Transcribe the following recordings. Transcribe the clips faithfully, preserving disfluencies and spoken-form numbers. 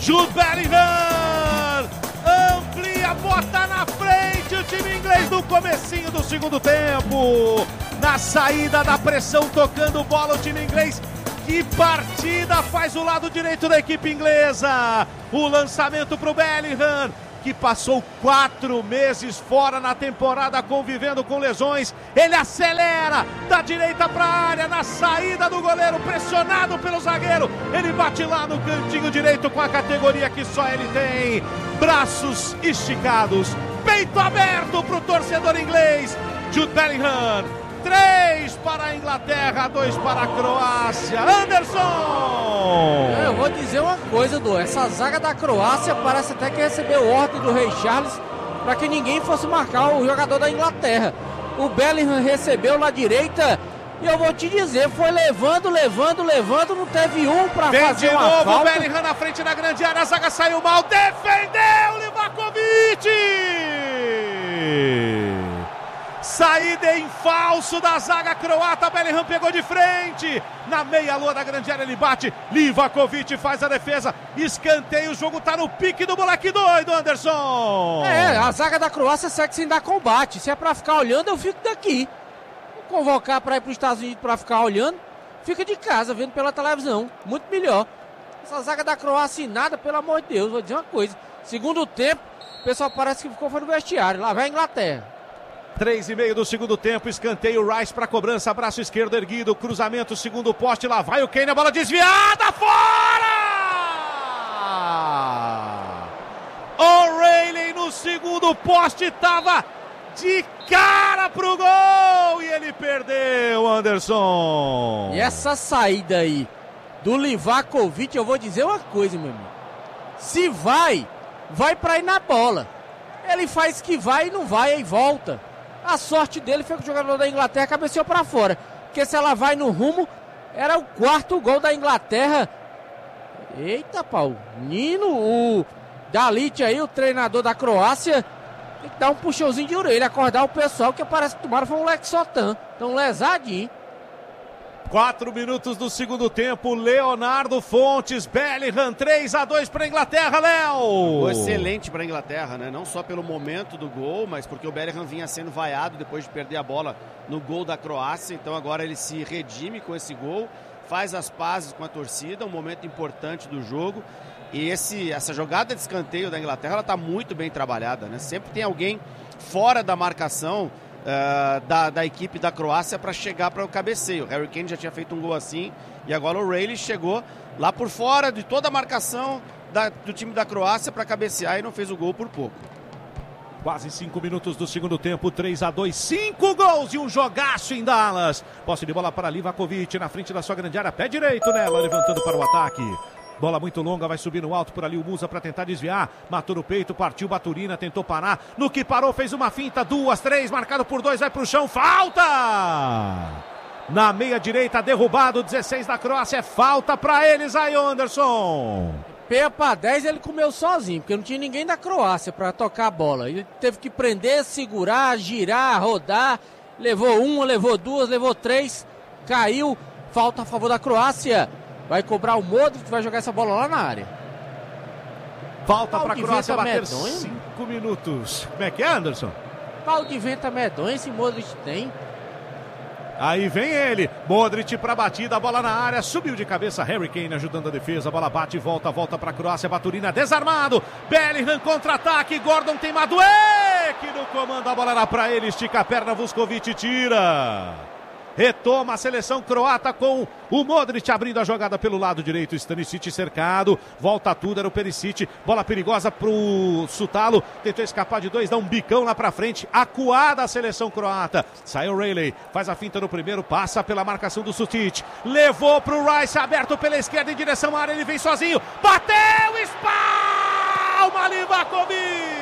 Jude Bellingham amplia, bota na frente o time inglês no comecinho do segundo tempo. Na saída da pressão, tocando bola o time inglês. Que partida, faz o lado direito da equipe inglesa. O lançamento para o Bellingham, que passou quatro meses fora na temporada convivendo com lesões. Ele acelera da direita para a área, na saída do goleiro, pressionado pelo zagueiro. Ele bate lá no cantinho direito com a categoria que só ele tem. Braços esticados, peito aberto para o torcedor inglês. Jude Bellingham. Três para a Inglaterra, dois para a Croácia. Anderson! Eu vou dizer uma coisa, Du. Essa zaga da Croácia parece até que recebeu ordem do Rei Charles para que ninguém fosse marcar o jogador da Inglaterra. O Bellingham recebeu na direita e eu vou te dizer, foi levando, levando, levando, não teve um para fazer uma falta. De novo o Bellingham na frente da grande área, a zaga saiu mal, defendeu Livakovic! Saída em falso da zaga croata, Bellingham pegou de frente, na meia-lua da grande área ele bate, Livakovic faz a defesa, escanteio, o jogo tá no pique do moleque doido, Anderson! É, a zaga da Croácia segue sem dar combate, se é pra ficar olhando eu fico daqui, vou convocar pra ir pros Estados Unidos pra ficar olhando, fica de casa vendo pela televisão, muito melhor. Essa zaga da Croácia nada, pelo amor de Deus, vou dizer uma coisa, segundo tempo, o pessoal parece que ficou fora do vestiário, lá vai a Inglaterra. Três e meio do segundo tempo, escanteio, Rice para cobrança, braço esquerdo erguido, cruzamento, segundo poste, lá vai o Kane, a bola desviada, fora! O'Reilly no segundo poste, tava de cara pro gol e ele perdeu, Anderson. E essa saída aí do Livakovic, eu vou dizer uma coisa, meu amigo, se vai, vai pra ir na bola, ele faz que vai e não vai, aí volta. A sorte dele foi que o jogador da Inglaterra cabeceou para fora. Porque se ela vai no rumo, era o quarto gol da Inglaterra. Eita, pau. Nino, o Dalit aí, o treinador da Croácia, tem que dar um puxãozinho de orelha, acordar o pessoal, que parece que tomaram foi um Lexotan. Tão lesadinho. Quatro minutos do segundo tempo, Leonardo Fontes, Bellingham, três a dois para a Inglaterra, Léo! Excelente para a Inglaterra, né? Não só pelo momento do gol, mas porque o Bellingham vinha sendo vaiado depois de perder a bola no gol da Croácia, então agora ele se redime com esse gol, faz as pazes com a torcida, um momento importante do jogo, e esse, essa jogada de escanteio da Inglaterra, ela está muito bem trabalhada, né? Sempre tem alguém fora da marcação, Uh, da, da equipe da Croácia para chegar para o cabeceio. O Harry Kane já tinha feito um gol assim e agora o O'Reilly chegou lá por fora de toda a marcação da, do time da Croácia para cabecear e não fez o gol por pouco. Quase cinco minutos do segundo tempo, três a dois, cinco gols e um jogaço em Dallas. Posse de bola para Livakovic na frente da sua grande área, pé direito nela, levantando para o ataque. Bola muito longa, vai subir no alto por ali o Musa para tentar desviar. Matou no peito, partiu Baturina, tentou parar. No que parou, fez uma finta, duas, três, marcado por dois, vai pro chão, falta! Na meia direita, derrubado, dezesseis da Croácia, é falta para eles aí, Anderson. P para dez ele comeu sozinho, porque não tinha ninguém da Croácia para tocar a bola. Ele teve que prender, segurar, girar, rodar. Levou uma, levou duas, levou três, caiu. Falta a favor da Croácia. Vai cobrar o Modric, vai jogar essa bola lá na área. Falta para a Croácia bater cinco minutos. Como é que é, Anderson? Pau de venta medonho esse Modric tem. Aí vem ele, Modric para batida, bola na área, subiu de cabeça, Harry Kane ajudando a defesa, bola bate e volta, volta para a Croácia, Baturina desarmado, Bellingham contra-ataque, Gordon tem Madueke que no comando, a bola era para ele, estica a perna, Vuskovic tira. Retoma a seleção croata com o Modric abrindo a jogada pelo lado direito. Stanisic cercado, volta tudo, era o Perisic. Bola perigosa pro Sutalo. Tentou escapar de dois, dá um bicão lá pra frente. Acuada a seleção croata. Sai o O'Reilly, faz a finta no primeiro, passa pela marcação do Sutic. Levou pro Rice, aberto pela esquerda em direção à área. Ele vem sozinho, bateu, espalma Livakovic.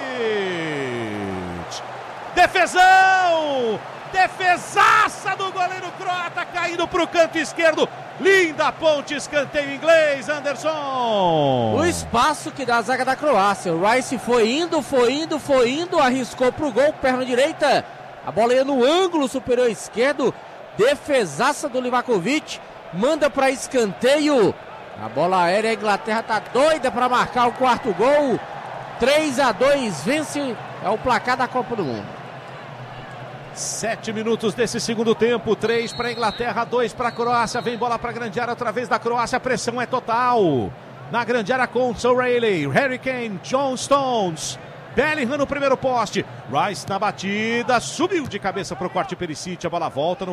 Defesão! Defesaça do goleiro croata, caindo para o canto esquerdo. Linda ponte, escanteio inglês, Anderson. O espaço que dá a zaga da Croácia. O Rice foi indo, foi indo, foi indo, arriscou para o gol, perna direita. A bola ia no ângulo superior esquerdo. Defesaça do Livakovic. Manda para escanteio. A bola aérea, a Inglaterra tá doida para marcar o quarto gol. três a dois, vence, é o placar da Copa do Mundo. Sete minutos desse segundo tempo, três para a Inglaterra, dois para a Croácia. Vem bola para a grande área outra vez da Croácia, a pressão é total. Na grande área com O'Reilly, Harry Kane, John Stones, Bellingham no primeiro poste. Rice na batida, subiu de cabeça para o corte Perisic, a bola volta no